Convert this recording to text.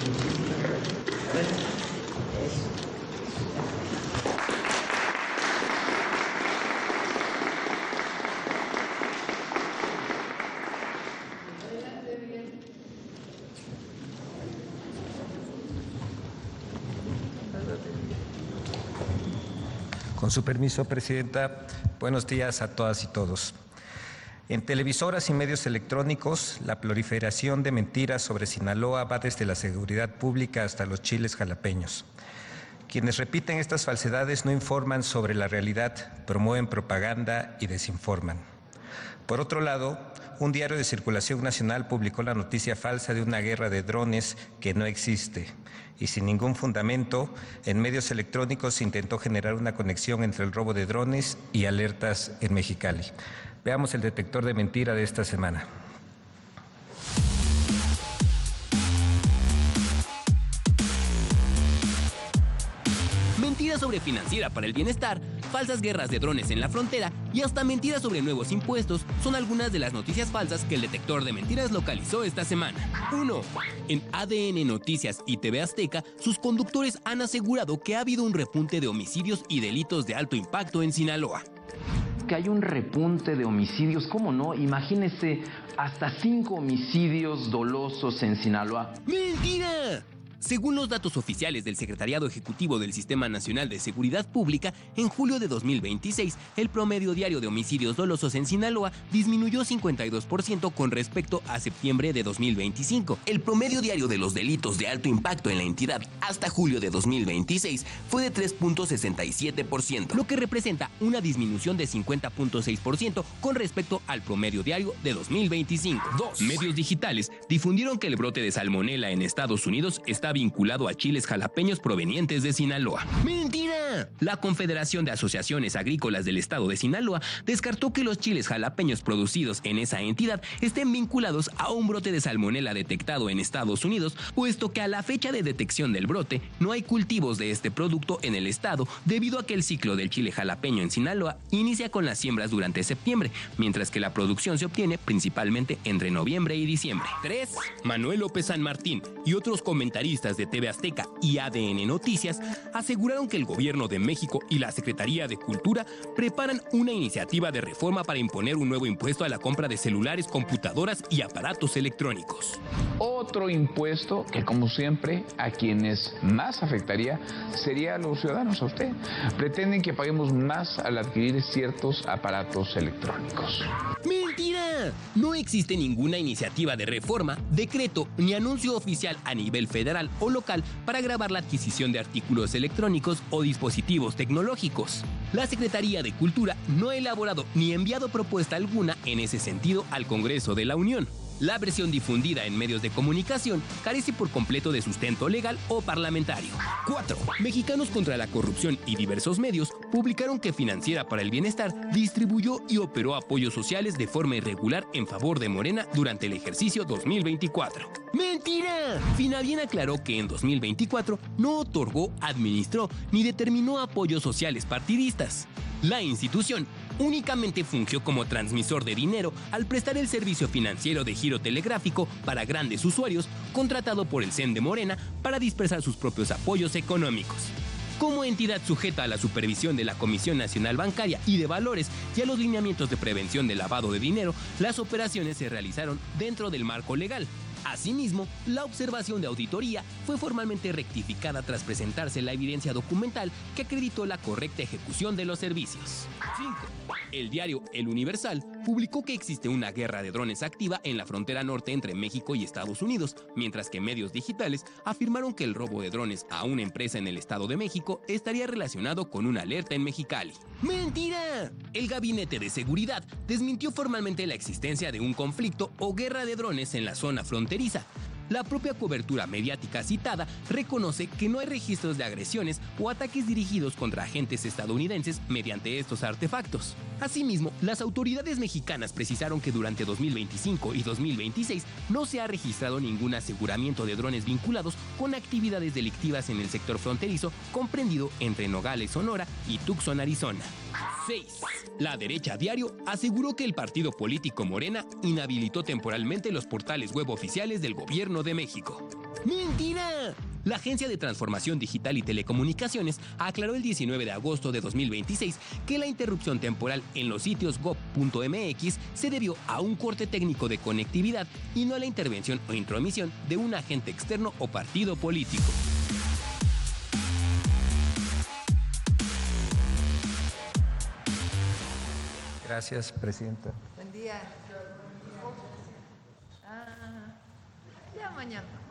Con su permiso, Presidenta, buenos días a todas y todos. En televisoras y medios electrónicos, la proliferación de mentiras sobre Sinaloa va desde la seguridad pública hasta los chiles jalapeños. Quienes repiten estas falsedades no informan sobre la realidad, promueven propaganda y desinforman. Por otro lado, un diario de circulación nacional publicó la noticia falsa de una guerra de drones que no existe. Y sin ningún fundamento, en medios electrónicos se intentó generar una conexión entre el robo de drones y alertas en Mexicali. Veamos el detector de mentira de esta semana. Mentiras sobre financiera para el bienestar, falsas guerras de drones en la frontera y hasta mentiras sobre nuevos impuestos son algunas de las noticias falsas que el detector de mentiras localizó esta semana. 1. En ADN Noticias y TV Azteca, sus conductores han asegurado que ha habido un repunte de homicidios y delitos de alto impacto en Sinaloa. Que hay un repunte de homicidios, ¿cómo no? Imagínese hasta 5 homicidios dolosos en Sinaloa. ¡Mentira! Según los datos oficiales del Secretariado Ejecutivo del Sistema Nacional de Seguridad Pública, en julio de 2026, el promedio diario de homicidios dolosos en Sinaloa disminuyó 52% con respecto a septiembre de 2025. El promedio diario de los delitos de alto impacto en la entidad hasta julio de 2026 fue de 3.67%, lo que representa una disminución de 50.6% con respecto al promedio diario de 2025. 2. Medios digitales difundieron que el brote de salmonela en Estados Unidos está vinculado a chiles jalapeños provenientes de Sinaloa. ¡Mentira! La Confederación de Asociaciones Agrícolas del Estado de Sinaloa descartó que los chiles jalapeños producidos en esa entidad estén vinculados a un brote de salmonela detectado en Estados Unidos, puesto que a la fecha de detección del brote no hay cultivos de este producto en el estado, debido a que el ciclo del chile jalapeño en Sinaloa inicia con las siembras durante septiembre, mientras que la producción se obtiene principalmente entre noviembre y diciembre. 3. Manuel López San Martín y otros comentaristas de TV Azteca y ADN Noticias aseguraron que el gobierno de México y la Secretaría de Cultura preparan una iniciativa de reforma para imponer un nuevo impuesto a la compra de celulares, computadoras y aparatos electrónicos. Otro impuesto que, como siempre, a quienes más afectaría sería a los ciudadanos, a usted. Pretenden que paguemos más al adquirir ciertos aparatos electrónicos. ¡Mentira! No existe ninguna iniciativa de reforma, decreto ni anuncio oficial a nivel federal o local para gravar la adquisición de artículos electrónicos o dispositivos tecnológicos. La Secretaría de Cultura no ha elaborado ni enviado propuesta alguna en ese sentido al Congreso de la Unión. La versión difundida en medios de comunicación carece por completo de sustento legal o parlamentario. 4. Mexicanos contra la Corrupción y diversos medios publicaron que Financiera para el Bienestar distribuyó y operó apoyos sociales de forma irregular en favor de Morena durante el ejercicio 2024. ¡Mentira! Finabién aclaró que en 2024 no otorgó, administró ni determinó apoyos sociales partidistas. La institución únicamente fungió como transmisor de dinero al prestar el servicio financiero de giro telegráfico para grandes usuarios, contratado por el CEN de Morena para dispersar sus propios apoyos económicos. Como entidad sujeta a la supervisión de la Comisión Nacional Bancaria y de Valores y a los lineamientos de prevención del lavado de dinero, las operaciones se realizaron dentro del marco legal. Asimismo, la observación de auditoría fue formalmente rectificada tras presentarse la evidencia documental que acreditó la correcta ejecución de los servicios. 5. El diario El Universal publicó que existe una guerra de drones activa en la frontera norte entre México y Estados Unidos, mientras que medios digitales afirmaron que el robo de drones a una empresa en el Estado de México estaría relacionado con una alerta en Mexicali. ¡Mentira! El Gabinete de Seguridad desmintió formalmente la existencia de un conflicto o guerra de drones en la zona fronteriza. La propia cobertura mediática citada reconoce que no hay registros de agresiones o ataques dirigidos contra agentes estadounidenses mediante estos artefactos. Asimismo, las autoridades mexicanas precisaron que durante 2025 y 2026 no se ha registrado ningún aseguramiento de drones vinculados con actividades delictivas en el sector fronterizo comprendido entre Nogales, Sonora y Tucson, Arizona. 6. La derecha diario aseguró que el partido político Morena inhabilitó temporalmente los portales web oficiales del gobierno de México. ¡Mentira! La Agencia de Transformación Digital y Telecomunicaciones aclaró el 19 de agosto de 2026 que la interrupción temporal en los sitios gov.mx se debió a un corte técnico de conectividad y no a la intervención o intromisión de un agente externo o partido político. Gracias, presidenta. Buen día. Ya mañana.